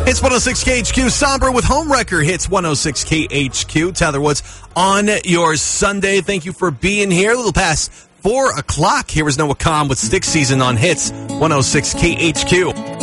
It's 106 KHQ Somber with Homewrecker. Hits 106 KHQ. Tyler Woods on your Sunday. Thank you for being here. A little past 4 o'clock. Here is Noah Khan with Stick Season on Hits 106 KHQ.